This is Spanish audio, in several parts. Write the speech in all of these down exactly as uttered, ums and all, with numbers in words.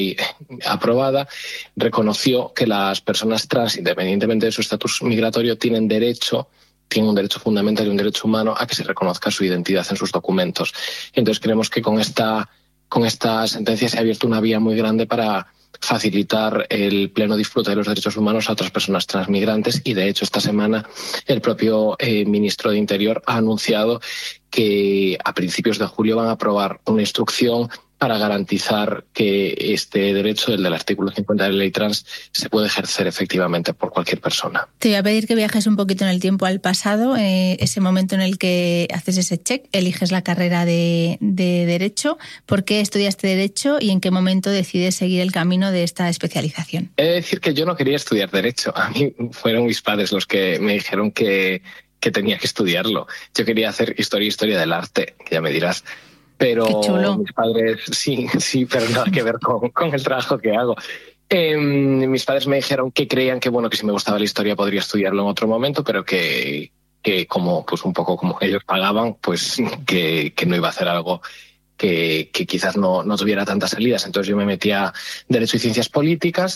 aprobada, reconoció que las personas trans, independientemente de su estatus migratorio, tienen derecho tienen un derecho fundamental y un derecho humano a que se reconozca su identidad en sus documentos. Entonces creemos que con esta, con esta sentencia se ha abierto una vía muy grande para facilitar el pleno disfrute de los derechos humanos a otras personas transmigrantes, y de hecho esta semana el propio eh, ministro de Interior ha anunciado que a principios de julio van a aprobar una instrucción para garantizar que este derecho, el del artículo cincuenta de la ley trans, se puede ejercer efectivamente por cualquier persona. Te voy a pedir que viajes un poquito en el tiempo al pasado, eh, ese momento en el que haces ese check, eliges la carrera de, de Derecho. ¿Por qué estudiaste Derecho y en qué momento decides seguir el camino de esta especialización? He de decir que yo no quería estudiar Derecho. A mí fueron mis padres los que me dijeron que, que tenía que estudiarlo. Yo quería hacer Historia Historia del Arte, que ya me dirás. Pero mis padres, sí, sí, pero nada que ver con, con el trabajo que hago. Eh, mis padres me dijeron que creían que, bueno, que si me gustaba la historia podría estudiarlo en otro momento, pero que, que como, pues un poco como ellos pagaban, pues que, que no iba a hacer algo que, que quizás no, no tuviera tantas salidas. Entonces yo me metí a Derecho y Ciencias Políticas,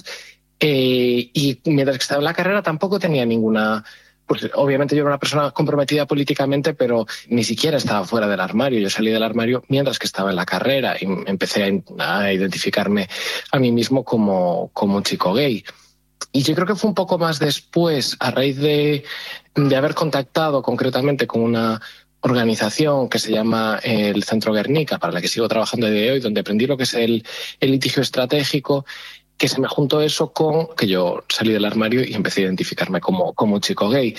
eh, y mientras que estaba en la carrera tampoco tenía ninguna... Pues obviamente yo era una persona comprometida políticamente, pero ni siquiera estaba fuera del armario. Yo salí del armario mientras que estaba en la carrera y empecé a, a identificarme a mí mismo como, como un chico gay. Y yo creo que fue un poco más después, a raíz de, de haber contactado concretamente con una organización que se llama el Centro Guernica, para la que sigo trabajando a día de hoy, donde aprendí lo que es el, el litigio estratégico, que se me juntó eso con que yo salí del armario y empecé a identificarme como, como un chico gay.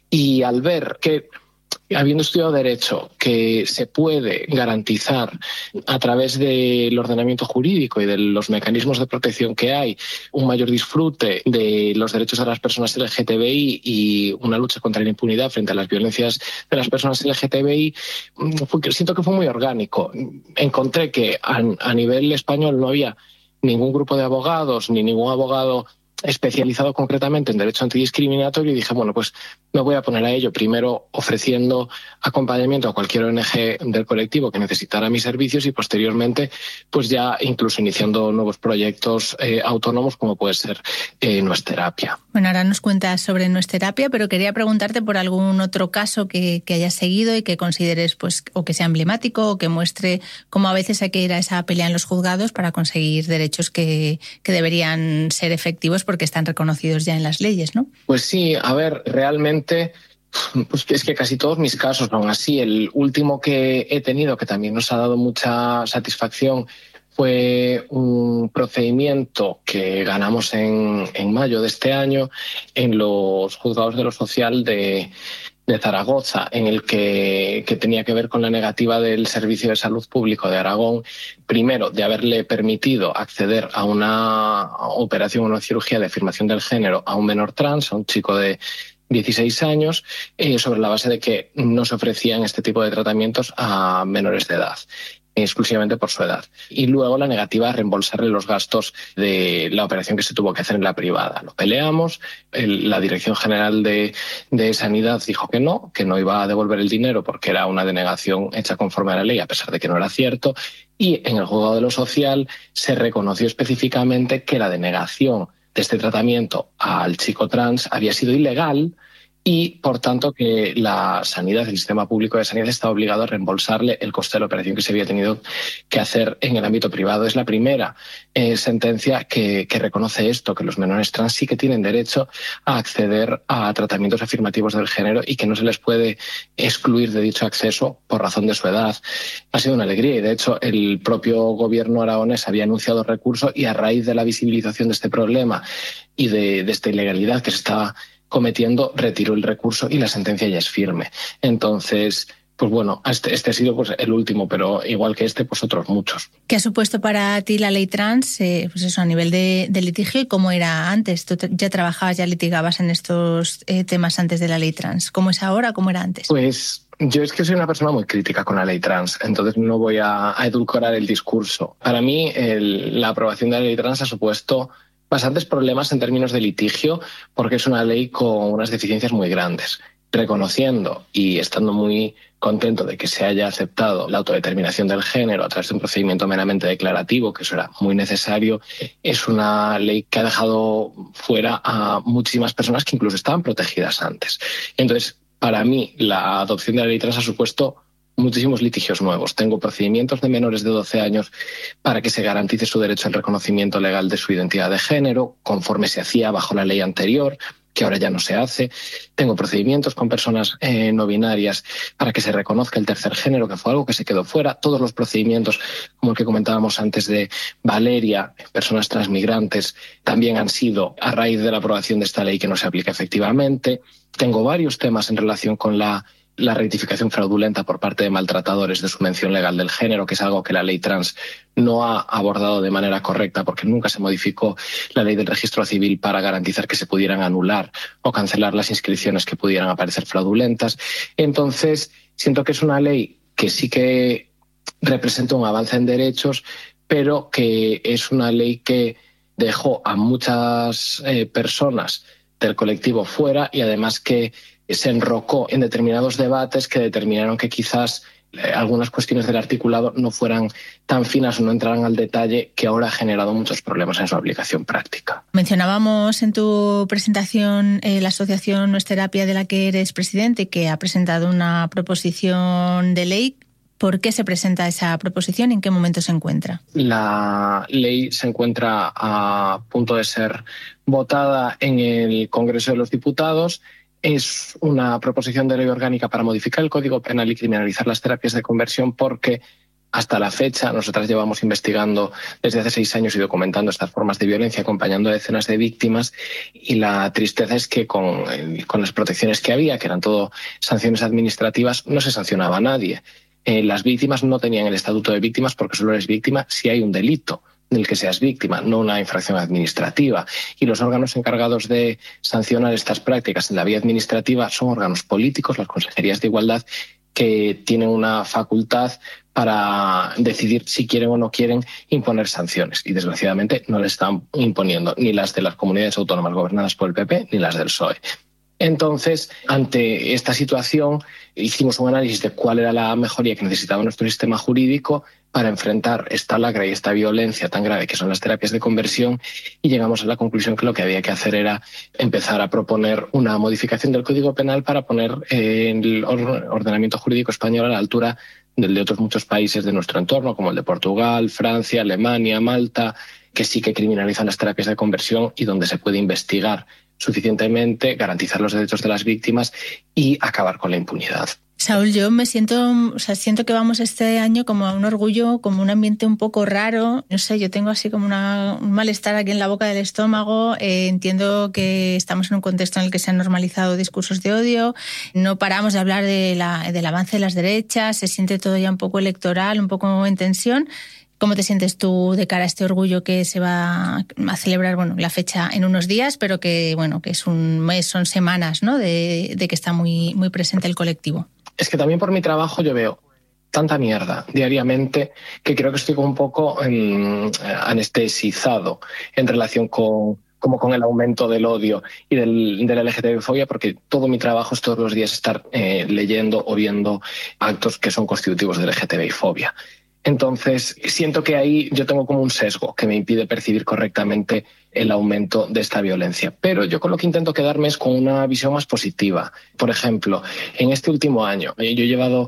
Y al ver que, habiendo estudiado Derecho, que se puede garantizar a través del ordenamiento jurídico y de los mecanismos de protección que hay un mayor disfrute de los derechos de las personas L G T B I y una lucha contra la impunidad frente a las violencias de las personas L G T B I, siento que fue muy orgánico. Encontré que a, a nivel español no había ningún grupo de abogados, ni ningún abogado especializado concretamente en derecho antidiscriminatorio, y dije, bueno, pues me voy a poner a ello, primero ofreciendo acompañamiento a cualquier O N G del colectivo que necesitara mis servicios, y posteriormente pues ya incluso iniciando nuevos proyectos eh, autónomos, como puede ser eh, Nuesterapia. Bueno, ahora nos cuentas sobre Nuesterapia, pero quería preguntarte por algún otro caso que, que hayas seguido y que consideres pues o que sea emblemático o que muestre cómo a veces hay que ir a esa pelea en los juzgados para conseguir derechos que, que deberían ser efectivos porque están reconocidos ya en las leyes, ¿no? Pues sí, a ver, realmente pues es que casi todos mis casos son así. El último que he tenido, que también nos ha dado mucha satisfacción, fue un procedimiento que ganamos en, en mayo de este año en los juzgados de lo social de, de Zaragoza, en el que, que tenía que ver con la negativa del Servicio de Salud Público de Aragón, primero, de haberle permitido acceder a una operación o una cirugía de afirmación del género a un menor trans, a un chico de dieciséis años, eh, sobre la base de que no se ofrecían este tipo de tratamientos a menores de edad, exclusivamente por su edad. Y luego la negativa a reembolsarle los gastos de la operación que se tuvo que hacer en la privada. Lo peleamos, el, la Dirección General de, de Sanidad dijo que no, que no iba a devolver el dinero porque era una denegación hecha conforme a la ley, a pesar de que no era cierto. Y en el juzgado de lo social se reconoció específicamente que la denegación de este tratamiento al chico trans había sido ilegal, y, por tanto, que la sanidad, el sistema público de sanidad, está obligado a reembolsarle el coste de la operación que se había tenido que hacer en el ámbito privado. Es la primera eh, sentencia que, que reconoce esto, que los menores trans sí que tienen derecho a acceder a tratamientos afirmativos del género y que no se les puede excluir de dicho acceso por razón de su edad. Ha sido una alegría, y de hecho el propio gobierno aragonés había anunciado recurso, y a raíz de la visibilización de este problema y de, de esta ilegalidad que se estaba cometiendo, retiró el recurso y la sentencia ya es firme. Entonces, pues bueno, este, este ha sido pues el último, pero igual que este, pues otros muchos. ¿Qué ha supuesto para ti la ley trans, eh, pues eso, a nivel de, de litigio, y cómo era antes? Tú ya trabajabas, ya litigabas en estos eh, temas antes de la ley trans. ¿Cómo es ahora? ¿Cómo era antes? Pues yo es que soy una persona muy crítica con la ley trans, entonces no voy a, a edulcorar el discurso. Para mí, el, la aprobación de la ley trans ha supuesto bastantes problemas en términos de litigio, porque es una ley con unas deficiencias muy grandes. reconociendo y estando muy contento de que se haya aceptado la autodeterminación del género a través de un procedimiento meramente declarativo, que eso era muy necesario, es una ley que ha dejado fuera a muchísimas personas que incluso estaban protegidas antes. Entonces, para mí, la adopción de la ley trans ha supuesto muchísimos litigios nuevos. Tengo procedimientos de menores de doce años para que se garantice su derecho al reconocimiento legal de su identidad de género, conforme se hacía bajo la ley anterior, que ahora ya no se hace. Tengo procedimientos con personas eh, no binarias para que se reconozca el tercer género, que fue algo que se quedó fuera. Todos los procedimientos, como el que comentábamos antes de Valeria, personas transmigrantes, también han sido a raíz de la aprobación de esta ley que no se aplica efectivamente. Tengo varios temas en relación con la la rectificación fraudulenta por parte de maltratadores de su mención legal del género, que es algo que la ley trans no ha abordado de manera correcta porque nunca se modificó la ley del registro civil para garantizar que se pudieran anular o cancelar las inscripciones que pudieran aparecer fraudulentas. Entonces, siento que es una ley que sí que representa un avance en derechos, pero que es una ley que dejó a muchas eh, personas del colectivo fuera y además que se enrocó en determinados debates que determinaron que quizás eh, algunas cuestiones del articulado no fueran tan finas o no entraran al detalle, que ahora ha generado muchos problemas en su aplicación práctica. Mencionábamos en tu presentación eh, la asociación No es Terapia, de la que eres presidente, que ha presentado una proposición de ley. ¿Por qué se presenta esa proposición y en qué momento se encuentra? La ley se encuentra a punto de ser votada en el Congreso de los Diputados. Es una proposición de ley orgánica para modificar el Código Penal y criminalizar las terapias de conversión, porque hasta la fecha nosotras llevamos investigando desde hace seis años y documentando estas formas de violencia, acompañando a decenas de víctimas, y la tristeza es que con, con las protecciones que había, que eran todo sanciones administrativas, no se sancionaba a nadie. Eh, las víctimas no tenían el estatuto de víctimas porque solo eres víctima si hay un delito del que seas víctima, no una infracción administrativa. Y los órganos encargados de sancionar estas prácticas en la vía administrativa son órganos políticos, las consejerías de igualdad, que tienen una facultad para decidir si quieren o no quieren imponer sanciones. Y desgraciadamente no le están imponiendo ni las de las comunidades autónomas gobernadas por el P P ni las del P S O E. Entonces, ante esta situación, hicimos un análisis de cuál era la mejoría que necesitaba nuestro sistema jurídico para enfrentar esta lacra y esta violencia tan grave que son las terapias de conversión, y llegamos a la conclusión que lo que había que hacer era empezar a proponer una modificación del Código Penal para poner eh, el ordenamiento jurídico español a la altura del de otros muchos países de nuestro entorno, como el de Portugal, Francia, Alemania, Malta, que sí que criminalizan las terapias de conversión y donde se puede investigar suficientemente, garantizar los derechos de las víctimas y acabar con la impunidad. Saúl, yo me siento, o sea, siento que vamos este año como a un orgullo, como un ambiente un poco raro. No sé, yo tengo así como una, un malestar aquí en la boca del estómago. Eh, entiendo que estamos en un contexto en el que se han normalizado discursos de odio. No paramos de hablar de la, del avance de las derechas. Se siente todo ya un poco electoral, un poco en tensión. ¿Cómo te sientes tú de cara a este orgullo que se va a celebrar, bueno, la fecha en unos días, pero que, bueno, que es un mes, son semanas, ¿no?, de, de que está muy, muy presente el colectivo? Es que también por mi trabajo yo veo tanta mierda diariamente que creo que estoy un poco eh, anestesizado en relación con, como con el aumento del odio y del, de la L G T B fobia, porque todo mi trabajo es todos los días estar eh, leyendo o viendo actos que son constitutivos de L G T B fobia. Entonces, siento que ahí yo tengo como un sesgo que me impide percibir correctamente el aumento de esta violencia. Pero yo con lo que intento quedarme es con una visión más positiva. Por ejemplo, en este último año, yo he llevado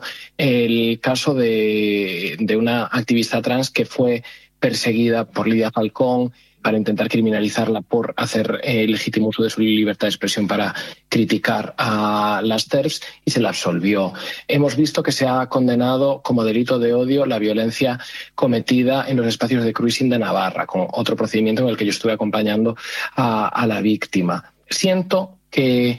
el caso de, de una activista trans que fue perseguida por Lidia Falcón para intentar criminalizarla por hacer eh, legítimo uso de su libertad de expresión para criticar a las T E R Fs, y se la absolvió. Hemos visto que se ha condenado como delito de odio la violencia cometida en los espacios de cruising de Navarra, con otro procedimiento en el que yo estuve acompañando a, a la víctima. Siento que,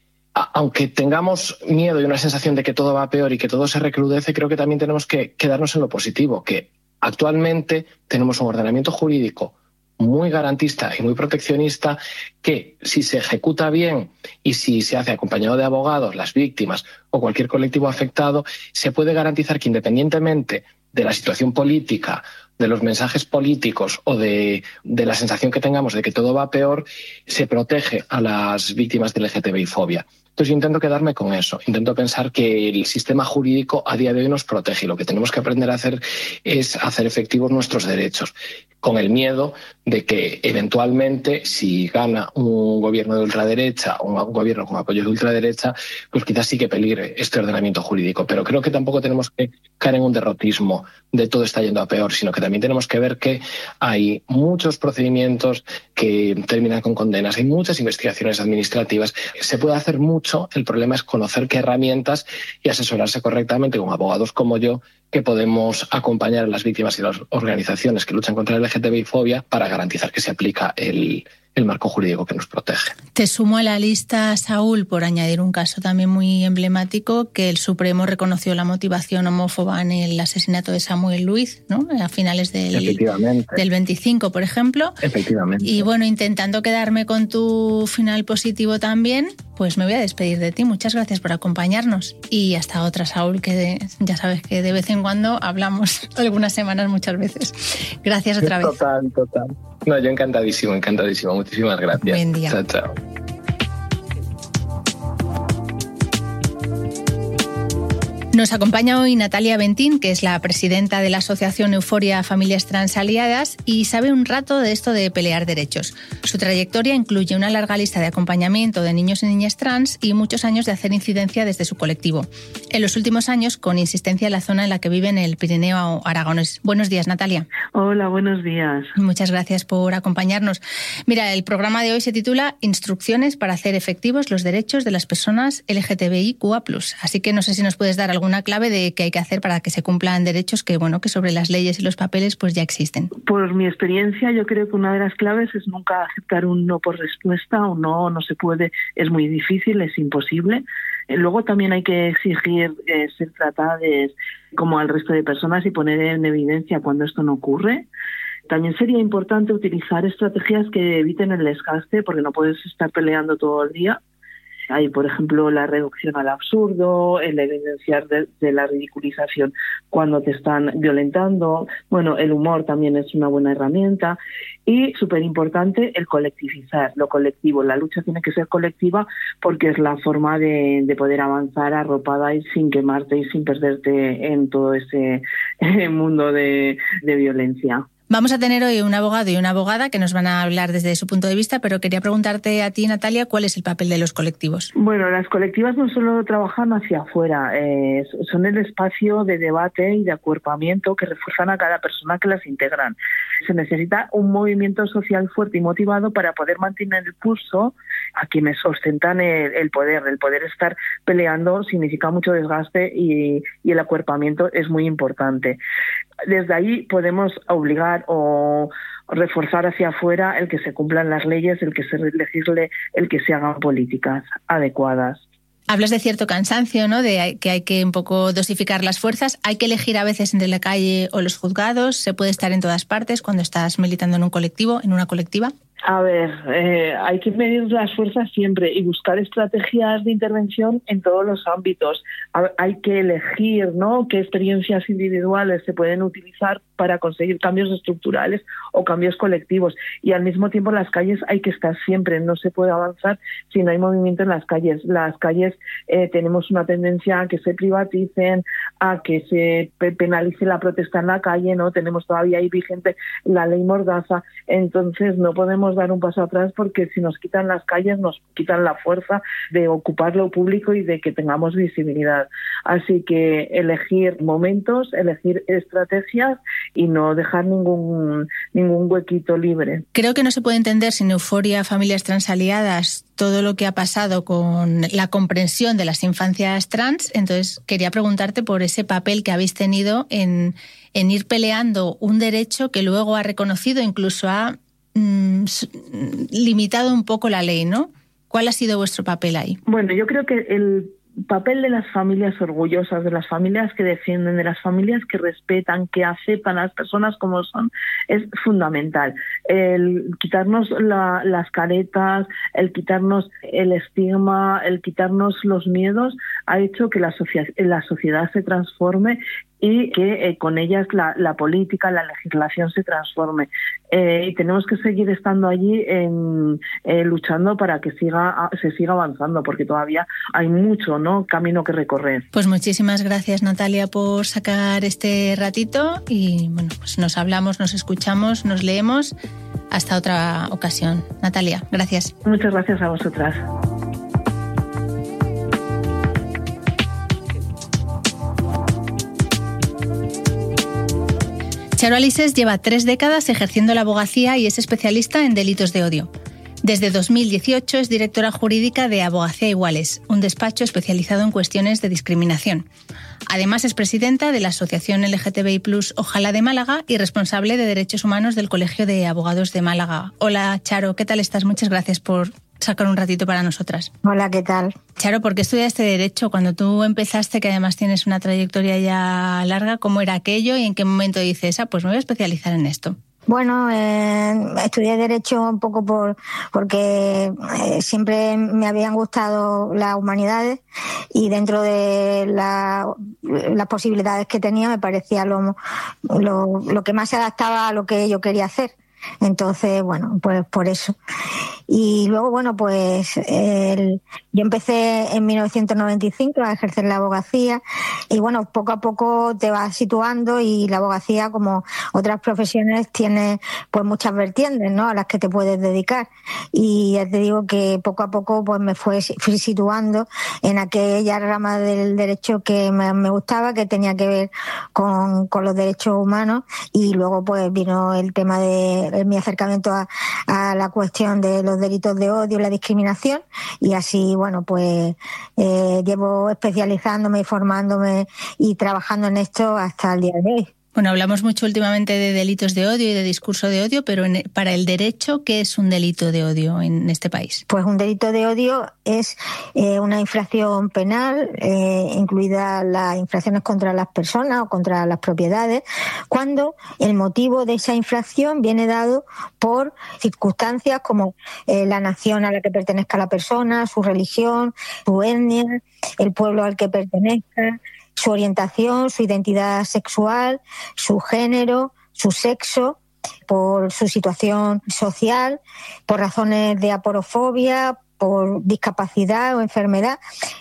aunque tengamos miedo y una sensación de que todo va peor y que todo se recrudece, creo que también tenemos que quedarnos en lo positivo, que actualmente tenemos un ordenamiento jurídico muy garantista y muy proteccionista que, si se ejecuta bien y si se hace acompañado de abogados, las víctimas o cualquier colectivo afectado, se puede garantizar que, independientemente de la situación política, de los mensajes políticos o de, de la sensación que tengamos de que todo va peor, se protege a las víctimas de L G T B I fobia. Entonces yo intento quedarme con eso, intento pensar que el sistema jurídico a día de hoy nos protege y lo que tenemos que aprender a hacer es hacer efectivos nuestros derechos, con el miedo de que eventualmente si gana un gobierno de ultraderecha o un gobierno con apoyo de ultraderecha, pues quizás sí que peligre este ordenamiento jurídico. Pero creo que tampoco tenemos que caer en un derrotismo de todo está yendo a peor, sino que también tenemos que ver que hay muchos procedimientos que terminan con condenas, hay muchas investigaciones administrativas, se puede hacer mucho, el problema es conocer qué herramientas y asesorarse correctamente con abogados como yo, que podemos acompañar a las víctimas y las organizaciones que luchan contra la L G T B I fobia para garantizar que se aplica el, el marco jurídico que nos protege. Te sumo a la lista, Saúl, por añadir un caso también muy emblemático, que el Supremo reconoció la motivación homófoba en el asesinato de Samuel Luiz, ¿no? A finales del, del veinticinco, por ejemplo. Efectivamente. Y bueno, intentando quedarme con tu final positivo también, pues me voy a despedir de ti. Muchas gracias por acompañarnos. Y hasta otra, Saúl, que de, ya sabes que de vez en cuando hablamos, algunas semanas, muchas veces. Gracias otra vez. Total, total. No, yo encantadísimo, encantadísimo. Muchísimas gracias. Buen día. Chao, chao. Nos acompaña hoy Natalia Bentín, que es la presidenta de la Asociación Euforia Familias Trans Aliadas y sabe un rato de esto de pelear derechos. Su trayectoria incluye una larga lista de acompañamiento de niños y niñas trans y muchos años de hacer incidencia desde su colectivo. En los últimos años, con insistencia en la zona en la que vive en el Pirineo aragonés. Buenos días, Natalia. Hola, buenos días. Muchas gracias por acompañarnos. Mira, el programa de hoy se titula Instrucciones para hacer efectivos los derechos de las personas L G T B I Q A plus. Así que no sé si nos puedes dar algún una clave de qué hay que hacer para que se cumplan derechos que, bueno, que sobre las leyes y los papeles pues ya existen. Por mi experiencia, yo creo que una de las claves es nunca aceptar un no por respuesta, un no, no se puede, es muy difícil, es imposible. Luego también hay que exigir eh, ser tratadas como al resto de personas y poner en evidencia cuando esto no ocurre. También sería importante utilizar estrategias que eviten el desgaste, porque no puedes estar peleando todo el día. Hay, por ejemplo, la reducción al absurdo, el evidenciar de, de la ridiculización cuando te están violentando. Bueno, el humor también es una buena herramienta. Y, súper importante, el colectivizar, lo colectivo. La lucha tiene que ser colectiva porque es la forma de, de poder avanzar arropada y sin quemarte y sin perderte en todo ese mundo de, de violencia. Vamos a tener hoy un abogado y una abogada que nos van a hablar desde su punto de vista, pero quería preguntarte a ti, Natalia, ¿cuál es el papel de los colectivos? Bueno, las colectivas no solo trabajan hacia afuera, eh, son el espacio de debate y de acuerpamiento que refuerzan a cada persona que las integran. Se necesita un movimiento social fuerte y motivado para poder mantener el pulso a quienes ostentan el, el poder. El poder estar peleando significa mucho desgaste y, y el acuerpamiento es muy importante. Desde ahí podemos obligar o reforzar hacia afuera el que se cumplan las leyes, el que se legisle, el que se hagan políticas adecuadas. Hablas de cierto cansancio, ¿no? De que hay que un poco dosificar las fuerzas. Hay que elegir a veces entre la calle o los juzgados. Se puede estar en todas partes cuando estás militando en un colectivo, en una colectiva. A ver, eh, hay que medir las fuerzas siempre y buscar estrategias de intervención en todos los ámbitos. A, hay que elegir, ¿no?, qué experiencias individuales se pueden utilizar para conseguir cambios estructurales o cambios colectivos. Y al mismo tiempo las calles hay que estar siempre. No se puede avanzar si no hay movimiento en las calles. Las calles eh, tenemos una tendencia a que se privaticen, a que se penalice la protesta en la calle, ¿no? Tenemos todavía ahí vigente la ley Mordaza. Entonces no podemos dar un paso atrás porque si nos quitan las calles nos quitan la fuerza de ocupar lo público y de que tengamos visibilidad. Así que elegir momentos, elegir estrategias y no dejar ningún ningún huequito libre. Creo que no se puede entender sin Euforia Familias Trans Aliadas todo lo que ha pasado con la comprensión de las infancias trans. Entonces quería preguntarte por ese papel que habéis tenido en, en ir peleando un derecho que luego ha reconocido, incluso ha mm, limitado un poco la ley, ¿no? ¿Cuál ha sido vuestro papel ahí? Bueno, yo creo que el papel de las familias orgullosas, de las familias que defienden, de las familias que respetan, que aceptan a las personas como son, es fundamental. El quitarnos la, las caretas, el quitarnos el estigma, el quitarnos los miedos, ha hecho que la, socia- la sociedad se transforme y que eh, con ellas la, la política, la legislación se transforme. eh, y tenemos que seguir estando allí en, eh, luchando para que siga se siga avanzando, porque todavía hay mucho, ¿no?, camino que recorrer. Pues muchísimas gracias, Natalia, por sacar este ratito y bueno, pues nos hablamos, nos escuchamos, nos leemos. Hasta otra ocasión. Natalia, gracias. Muchas gracias a vosotras. Charo Alises lleva tres décadas ejerciendo la abogacía y es especialista en delitos de odio. Desde dos mil dieciocho es directora jurídica de Abogacía Iguales, un despacho especializado en cuestiones de discriminación. Además es presidenta de la Asociación L G T B I plus Ojalá de Málaga y responsable de Derechos Humanos del Colegio de Abogados de Málaga. Hola, Charo, ¿qué tal estás? Muchas gracias por sacar un ratito para nosotras. Hola, ¿qué tal? Charo, ¿por qué estudiaste Derecho? Cuando tú empezaste, que además tienes una trayectoria ya larga, ¿cómo era aquello y en qué momento dices, ah, pues me voy a especializar en esto? Bueno, eh, estudié Derecho un poco por porque eh, siempre me habían gustado las humanidades y dentro de la, las posibilidades que tenía me parecía lo, lo, lo que más se adaptaba a lo que yo quería hacer. Entonces, bueno, pues por eso. Y luego, bueno, pues el, yo empecé en mil novecientos noventa y cinco a ejercer la abogacía y, bueno, poco a poco te vas situando y la abogacía, como otras profesiones, tiene pues muchas vertientes, ¿no?, a las que te puedes dedicar. Y ya te digo que poco a poco pues me fue, fui situando en aquella rama del derecho que me, me gustaba, que tenía que ver con, con los derechos humanos, y luego pues vino el tema de mi acercamiento a, a la cuestión de los delitos de odio y la discriminación, y así, bueno, pues eh, llevo especializándome y formándome y trabajando en esto hasta el día de hoy. Bueno, hablamos mucho últimamente de delitos de odio y de discurso de odio, pero en, para el derecho, ¿qué es un delito de odio en este país? Pues un delito de odio es eh, una infracción penal, eh, incluidas las infracciones contra las personas o contra las propiedades, cuando el motivo de esa infracción viene dado por circunstancias como eh, la nación a la que pertenezca la persona, su religión, su etnia, el pueblo al que pertenezca, su orientación, su identidad sexual, su género, su sexo, por su situación social, por razones de aporofobia, por discapacidad o enfermedad,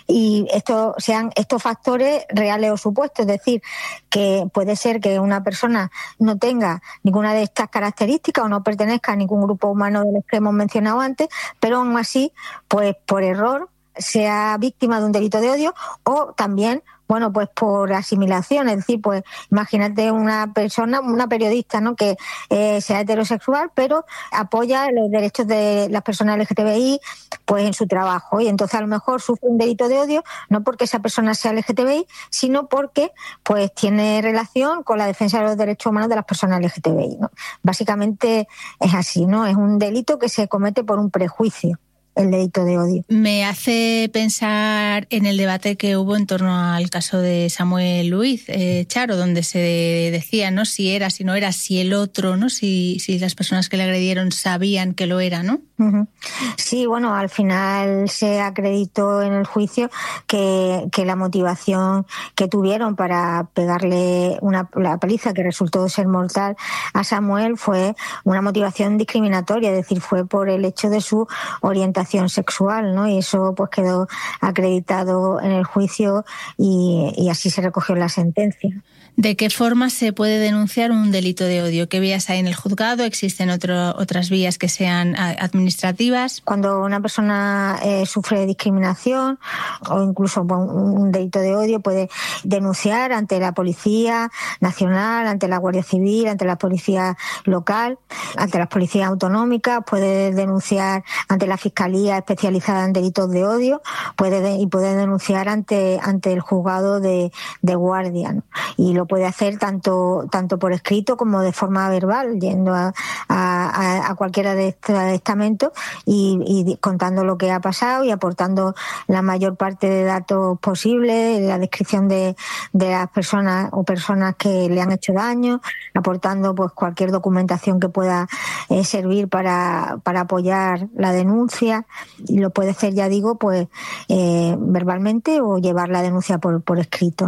y esto sean estos factores reales o supuestos, es decir, que puede ser que una persona no tenga ninguna de estas características o no pertenezca a ningún grupo humano de los que hemos mencionado antes, pero aún así, pues por error, sea víctima de un delito de odio, o también, bueno, pues por asimilación, es decir, pues imagínate una persona, una periodista, ¿no?, que eh, sea heterosexual, pero apoya los derechos de las personas L G T B I pues en su trabajo, y entonces a lo mejor sufre un delito de odio no porque esa persona sea L G T B I, sino porque pues tiene relación con la defensa de los derechos humanos de las personas L G T B I, ¿no? Básicamente es así, ¿no? Es un delito que se comete por un prejuicio, el delito de odio. Me hace pensar en el debate que hubo en torno al caso de Samuel Luiz, eh, Charo, donde se decía, ¿no?, si era, si no era, si el otro, ¿no?, si, si las personas que le agredieron sabían que lo era, ¿no? Uh-huh. Sí, bueno, al final se acreditó en el juicio que, que la motivación que tuvieron para pegarle una la paliza que resultó ser mortal a Samuel fue una motivación discriminatoria, es decir, fue por el hecho de su orientación sexual, ¿no? Y eso pues quedó acreditado en el juicio y, y así se recogió en la sentencia. ¿De qué forma se puede denunciar un delito de odio? ¿Qué vías hay en el juzgado? ¿Existen otro, otras vías que sean administrativas? Cuando una persona eh, sufre discriminación o incluso bueno, un delito de odio, puede denunciar ante la Policía Nacional, ante la Guardia Civil, ante la Policía Local, ante las policías autonómicas, puede denunciar ante la Fiscalía especializada en delitos de odio, puede de, y puede denunciar ante ante el juzgado de, de guardia, ¿no? Y lo puede hacer tanto tanto por escrito como de forma verbal, yendo a, a, a cualquiera de estos estamentos y, y contando lo que ha pasado y aportando la mayor parte de datos posibles, la descripción de, de las personas o personas que le han hecho daño, aportando pues cualquier documentación que pueda eh, servir para, para apoyar la denuncia. Y lo puede hacer, ya digo, pues eh, verbalmente o llevar la denuncia por, por escrito, ¿no?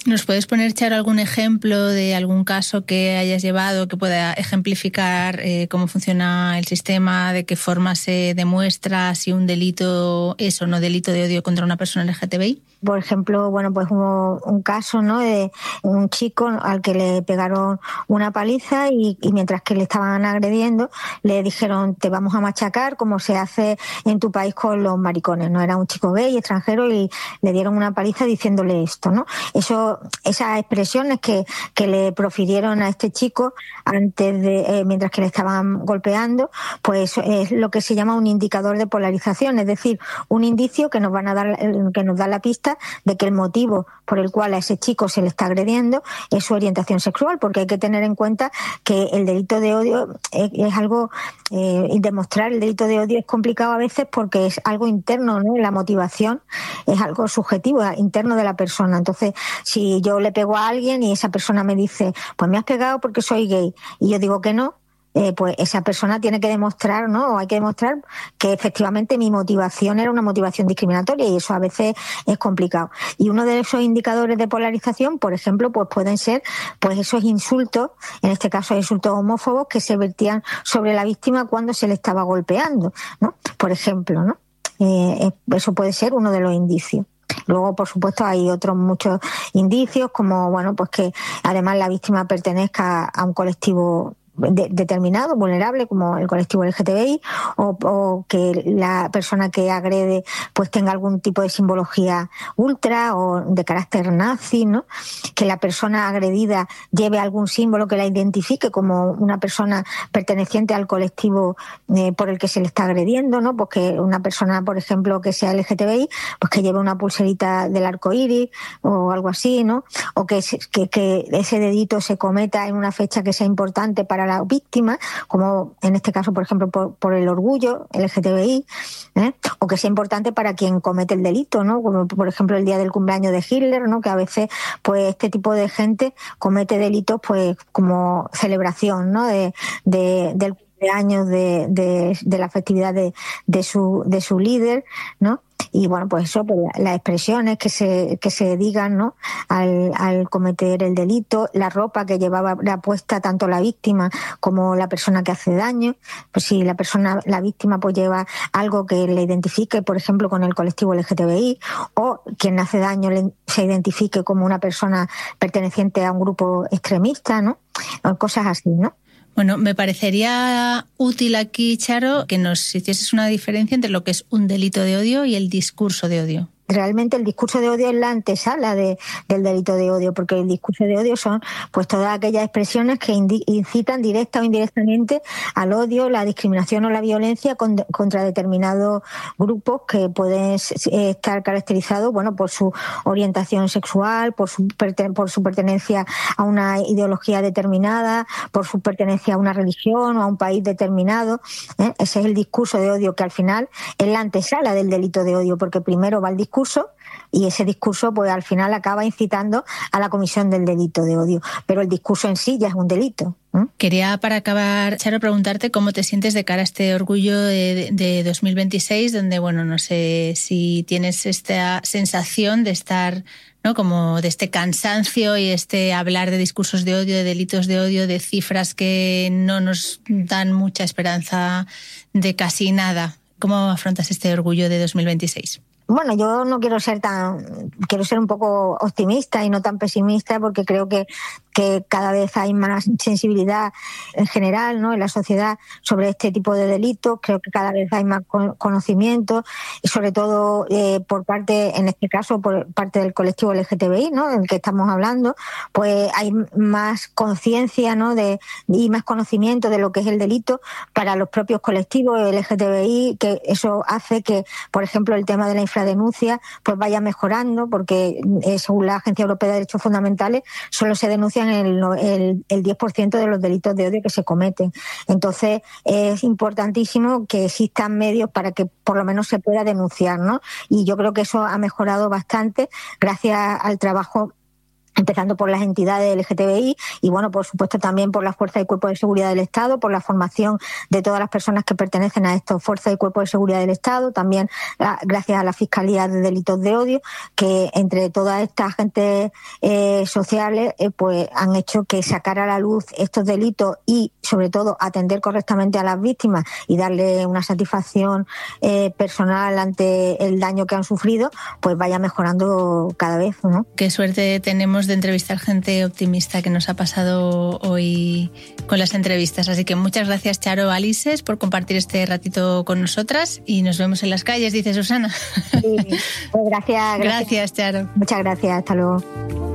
¿Nos puedes poner, Charo, algún ejemplo de algún caso que hayas llevado que pueda ejemplificar eh, cómo funciona el sistema, de qué forma se demuestra si un delito es o no delito de odio contra una persona L G T B I? Por ejemplo, bueno, pues hubo un caso, ¿no?, de un chico al que le pegaron una paliza y, y mientras que le estaban agrediendo le dijeron: te vamos a machacar como se hace en tu país con los maricones, ¿no? Era un chico gay, extranjero, y le dieron una paliza diciéndole esto, ¿no? Eso, esas expresiones que, que le profirieron a este chico antes de, eh, mientras que le estaban golpeando, pues es lo que se llama un indicador de polarización, es decir, un indicio que nos van a dar, que nos da la pista de que el motivo por el cual a ese chico se le está agrediendo es su orientación sexual, porque hay que tener en cuenta que el delito de odio es, es algo, eh, y demostrar el delito de odio es complicado a veces porque es algo interno, ¿no? La motivación es algo subjetivo, interno de la persona. Entonces, si yo le pego a alguien y esa persona me dice: pues me has pegado porque soy gay, y yo digo que no, Eh, pues esa persona tiene que demostrar, ¿no? O hay que demostrar que efectivamente mi motivación era una motivación discriminatoria, y eso a veces es complicado. Y uno de esos indicadores de polarización, por ejemplo, pues pueden ser pues esos insultos, en este caso insultos homófobos, que se vertían sobre la víctima cuando se le estaba golpeando, ¿no? Por ejemplo, ¿no? Eh, eso puede ser uno de los indicios. Luego, por supuesto, hay otros muchos indicios, como, bueno, pues que además la víctima pertenezca a un colectivo De, determinado, vulnerable, como el colectivo L G T B I, o, o que la persona que agrede pues tenga algún tipo de simbología ultra o de carácter nazi, ¿no? Que la persona agredida lleve algún símbolo que la identifique como una persona perteneciente al colectivo eh, por el que se le está agrediendo, ¿no? Pues que una persona, por ejemplo, que sea L G T B I, pues que lleve una pulserita del arco iris o algo así, ¿no? O que, que, que ese dedito se cometa en una fecha que sea importante para la víctima, como en este caso, por ejemplo, por, por el orgullo L G T B I, ¿eh? O que sea importante para quien comete el delito, ¿no? Como por ejemplo el día del cumpleaños de Hitler, ¿no? Que a veces pues este tipo de gente comete delitos pues como celebración, ¿no? De, de, del cumpleaños de, de, de la festividad de, de su de su líder, ¿no? Y bueno, pues eso, pues las expresiones que se que se digan, ¿no? Al, al cometer el delito, la ropa que llevaba la puesta tanto la víctima como la persona que hace daño. Pues si la persona, la víctima, pues lleva algo que le identifique, por ejemplo, con el colectivo L G T B I, o quien hace daño le, se identifique como una persona perteneciente a un grupo extremista, ¿no? O cosas así, ¿no? Bueno, me parecería útil aquí, Charo, que nos hicieses una diferencia entre lo que es un delito de odio y el discurso de odio. Realmente el discurso de odio es la antesala de, del delito de odio, porque el discurso de odio son pues todas aquellas expresiones que indi- incitan directa o indirectamente al odio, la discriminación o la violencia con, contra determinados grupos que pueden estar caracterizados, bueno, por su orientación sexual, por su, por su pertenencia a una ideología determinada, por su pertenencia a una religión o a un país determinado, ¿eh? Ese es el discurso de odio, que al final es la antesala del delito de odio, porque primero va el discurso y ese discurso pues al final acaba incitando a la comisión del delito de odio, pero el discurso en sí ya es un delito. ¿eh? Quería, para acabar, Charo, preguntarte cómo te sientes de cara a este orgullo de, de dos mil veintiséis, donde, bueno, no sé si tienes esta sensación de estar, ¿no?, como de este cansancio y este hablar de discursos de odio, de delitos de odio, de cifras que no nos dan mucha esperanza de casi nada. ¿Cómo afrontas este orgullo de dos mil veintiséis? Bueno, yo no quiero ser tan, quiero ser un poco optimista y no tan pesimista, porque creo que, que cada vez hay más sensibilidad en general, ¿no?, en la sociedad sobre este tipo de delitos. Creo que cada vez hay más conocimiento, y sobre todo eh, por parte, en este caso, por parte del colectivo L G T B I, ¿no?, del que estamos hablando, pues hay más conciencia, ¿no?, de, y más conocimiento de lo que es el delito para los propios colectivos L G T B I, que eso hace que, por ejemplo, el tema de la infradenuncia pues vaya mejorando, porque eh, según la Agencia Europea de Derechos Fundamentales solo se denuncian el, el, el diez por ciento de los delitos de odio que se cometen. Entonces es importantísimo que existan medios para que por lo menos se pueda denunciar, ¿no? Y yo creo que eso ha mejorado bastante gracias al trabajo empezando por las entidades L G T B I y, bueno, por supuesto también por las fuerzas y cuerpos de seguridad del Estado, por la formación de todas las personas que pertenecen a estas fuerzas y cuerpos de seguridad del Estado, también gracias a la Fiscalía de Delitos de Odio, que entre todas estas agentes eh, sociales eh, pues han hecho que sacar a la luz estos delitos y, sobre todo, atender correctamente a las víctimas y darle una satisfacción eh, personal ante el daño que han sufrido, pues vaya mejorando cada vez, ¿no? Qué suerte tenemos de entrevistar gente optimista que nos ha pasado hoy con las entrevistas. Así que muchas gracias, Charo Alises, por compartir este ratito con nosotras y nos vemos en las calles, dice Susana. Sí, pues gracias, gracias. Gracias, Charo. Muchas gracias, hasta luego.